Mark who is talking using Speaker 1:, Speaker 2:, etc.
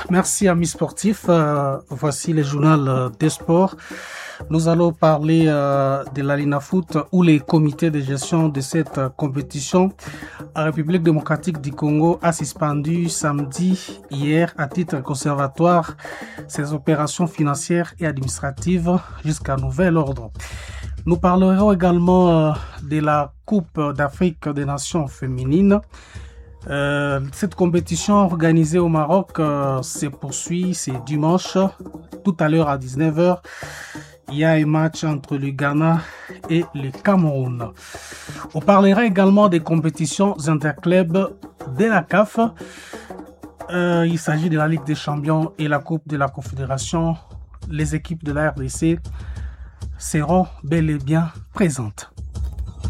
Speaker 1: Merci amis sportifs. Voici le journal des sports. Nous allons parler de l'Arena Foot où les comités de gestion de cette compétition en République démocratique du Congo a suspendu samedi hier à titre conservatoire ses opérations financières et administratives jusqu'à nouvel ordre. Nous parlerons également de la Coupe d'Afrique des Nations féminines. Cette compétition organisée au Maroc se poursuit, c'est dimanche, tout à l'heure à 19h. Il y a un match entre le Ghana et le Cameroun. On parlera également des compétitions interclubs de la CAF. Il s'agit de la Ligue des Champions et la Coupe de la Confédération. Les équipes de la RDC seront bel et bien présentes.